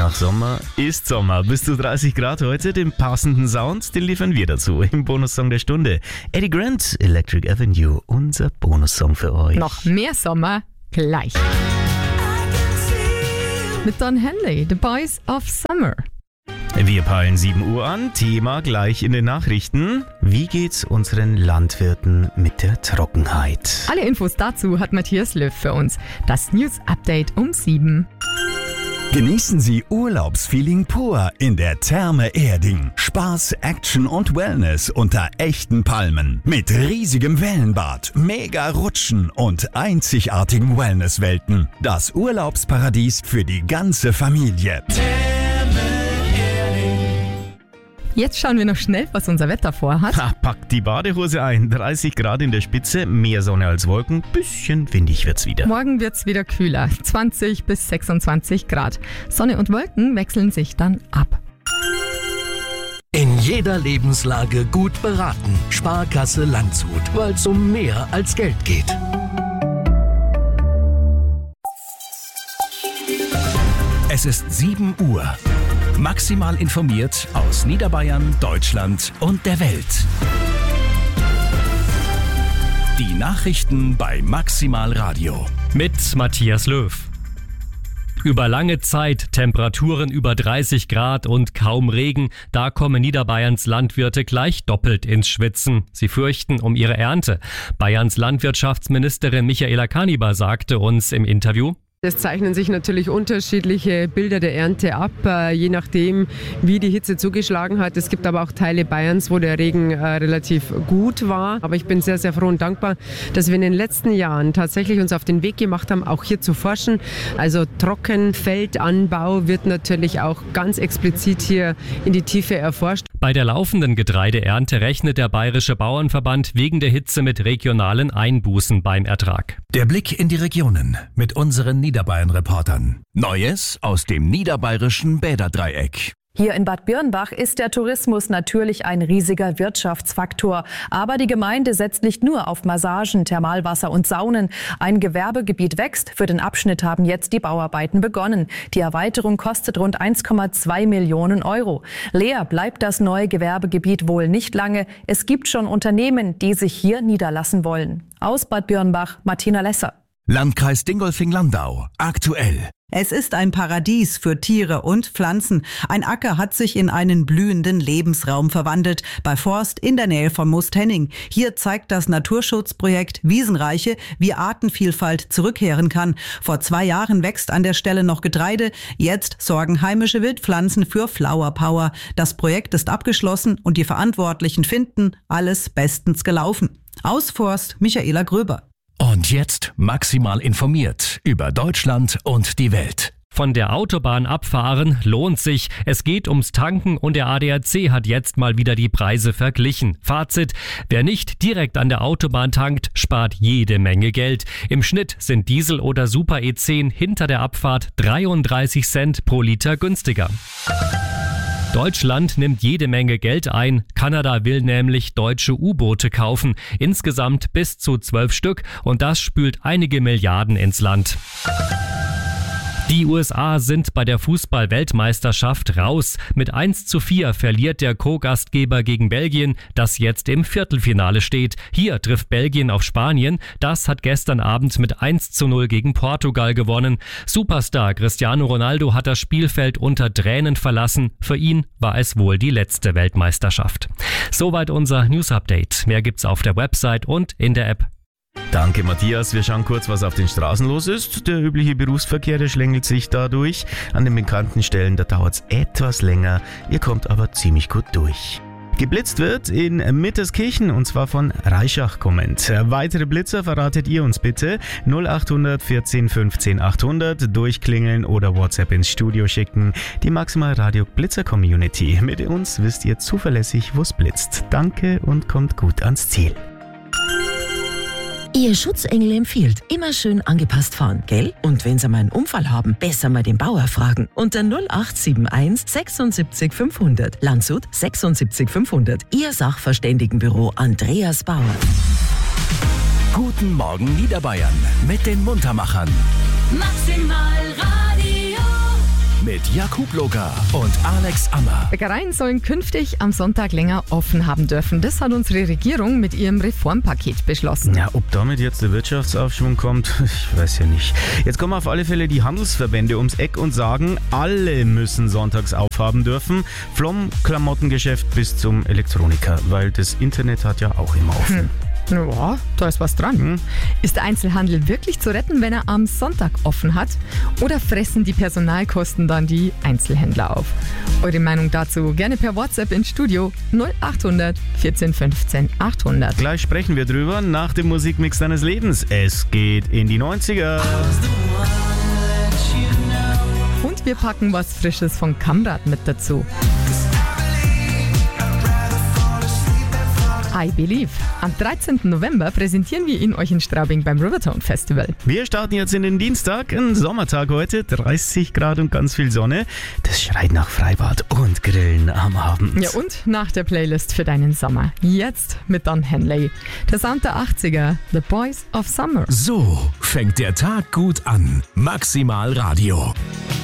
nach Sommer ist Sommer. Bis zu 30 Grad heute. Den passenden Sound, den liefern wir dazu im Bonussong der Stunde. Eddie Grant, Electric Avenue, unser Bonussong für euch. Noch mehr Sommer gleich. Mit Don Henley, The Boys of Summer. Wir peilen 7 Uhr an, Thema gleich in den Nachrichten. Wie geht's unseren Landwirten mit der Trockenheit? Alle Infos dazu hat Matthias Löw für uns. Das News-Update um 7. Genießen Sie Urlaubsfeeling pur in der Therme Erding. Spaß, Action und Wellness unter echten Palmen. Mit riesigem Wellenbad, mega Rutschen und einzigartigen Wellnesswelten. Das Urlaubsparadies für die ganze Familie. Jetzt schauen wir noch schnell, was unser Wetter vorhat. Packt die Badehose ein. 30 Grad in der Spitze, mehr Sonne als Wolken, bisschen windig wird's wieder. Morgen wird's wieder kühler, 20 bis 26 Grad. Sonne und Wolken wechseln sich dann ab. In jeder Lebenslage gut beraten. Sparkasse Landshut, weil es um mehr als Geld geht. Es ist 7 Uhr. Maximal informiert aus Niederbayern, Deutschland und der Welt. Die Nachrichten bei Maximal Radio. Mit Matthias Löw. Über lange Zeit Temperaturen über 30 Grad und kaum Regen, da kommen Niederbayerns Landwirte gleich doppelt ins Schwitzen. Sie fürchten um ihre Ernte. Bayerns Landwirtschaftsministerin Michaela Kaniber sagte uns im Interview: Es zeichnen sich natürlich unterschiedliche Bilder der Ernte ab, je nachdem, wie die Hitze zugeschlagen hat. Es gibt aber auch Teile Bayerns, wo der Regen relativ gut war. Aber ich bin sehr, sehr froh und dankbar, dass wir in den letzten Jahren tatsächlich uns auf den Weg gemacht haben, auch hier zu forschen. Also Trockenfeldanbau wird natürlich auch ganz explizit hier in die Tiefe erforscht. Bei der laufenden Getreideernte rechnet der Bayerische Bauernverband wegen der Hitze mit regionalen Einbußen beim Ertrag. Der Blick in die Regionen mit unseren Niederbayern-Reportern. Neues aus dem niederbayerischen Bäderdreieck. Hier in Bad Birnbach ist der Tourismus natürlich ein riesiger Wirtschaftsfaktor. Aber die Gemeinde setzt nicht nur auf Massagen, Thermalwasser und Saunen. Ein Gewerbegebiet wächst. Für den Abschnitt haben jetzt die Bauarbeiten begonnen. Die Erweiterung kostet rund 1,2 Millionen Euro. Leer bleibt das neue Gewerbegebiet wohl nicht lange. Es gibt schon Unternehmen, die sich hier niederlassen wollen. Aus Bad Birnbach, Martina Lesser. Landkreis Dingolfing-Landau. Aktuell. Es ist ein Paradies für Tiere und Pflanzen. Ein Acker hat sich in einen blühenden Lebensraum verwandelt, bei Forst in der Nähe von Moosthenning. Hier zeigt das Naturschutzprojekt Wiesenreiche, wie Artenvielfalt zurückkehren kann. Vor 2 Jahren wächst an der Stelle noch Getreide. Jetzt sorgen heimische Wildpflanzen für Flower Power. Das Projekt ist abgeschlossen und die Verantwortlichen finden, alles bestens gelaufen. Aus Forst, Michaela Gröber. Und jetzt maximal informiert über Deutschland und die Welt. Von der Autobahn abfahren lohnt sich. Es geht ums Tanken und der ADAC hat jetzt mal wieder die Preise verglichen. Fazit: Wer nicht direkt an der Autobahn tankt, spart jede Menge Geld. Im Schnitt sind Diesel oder Super E10 hinter der Abfahrt 33 Cent pro Liter günstiger. Deutschland nimmt jede Menge Geld ein. Kanada will nämlich deutsche U-Boote kaufen. Insgesamt bis zu 12 Stück und das spült einige Milliarden ins Land. Die USA sind bei der Fußball-Weltmeisterschaft raus. Mit 1:4 verliert der Co-Gastgeber gegen Belgien, das jetzt im Viertelfinale steht. Hier trifft Belgien auf Spanien. Das hat gestern Abend mit 1:0 gegen Portugal gewonnen. Superstar Cristiano Ronaldo hat das Spielfeld unter Tränen verlassen. Für ihn war es wohl die letzte Weltmeisterschaft. Soweit unser News-Update. Mehr gibt's auf der Website und in der App. Danke, Matthias. Wir schauen kurz, was auf den Straßen los ist. Der übliche Berufsverkehr, der schlängelt sich dadurch. An den bekannten Stellen, da dauert es etwas länger. Ihr kommt aber ziemlich gut durch. Geblitzt wird in Mitterskirchen und zwar von Reischach kommend. Weitere Blitzer verratet ihr uns bitte. 0800 14 15 800 durchklingeln oder WhatsApp ins Studio schicken. Die Maximal Radio Blitzer Community. Mit uns wisst ihr zuverlässig, wo es blitzt. Danke und kommt gut ans Ziel. Ihr Schutzengel empfiehlt, immer schön angepasst fahren, gell? Und wenn Sie mal einen Unfall haben, besser mal den Bauer fragen. Unter 0871 76 500. Landshut 76 500. Ihr Sachverständigenbüro Andreas Bauer. Guten Morgen Niederbayern mit den Muntermachern. Maximal Radio. Mit Jan Anja Kugloger und Alex Ammer. Bäckereien sollen künftig am Sonntag länger offen haben dürfen. Das hat unsere Regierung mit ihrem Reformpaket beschlossen. Ja, ob damit jetzt der Wirtschaftsaufschwung kommt, ich weiß ja nicht. Jetzt kommen auf alle Fälle die Handelsverbände ums Eck und sagen, alle müssen sonntags aufhaben dürfen, vom Klamottengeschäft bis zum Elektroniker, weil das Internet hat ja auch immer offen. Ja, da ist was dran. Ist der Einzelhandel wirklich zu retten, wenn er am Sonntag offen hat? Oder fressen die Personalkosten dann die Einzelhändler auf? Eure Meinung dazu gerne per WhatsApp ins Studio 0800 14 15 800. Gleich sprechen wir drüber nach dem Musikmix deines Lebens. Es geht in die 90er. Und wir packen was Frisches von Kamrat mit dazu. I Believe. Am 13. November präsentieren wir ihn euch in Straubing beim Rivertone Festival. Wir starten jetzt in den Dienstag, ein Sommertag heute, 30 Grad und ganz viel Sonne. Das schreit nach Freibad und Grillen am Abend. Ja, und nach der Playlist für deinen Sommer. Jetzt mit Don Henley. Der Sound der 80er, The Boys of Summer. So fängt der Tag gut an. Maximal Radio.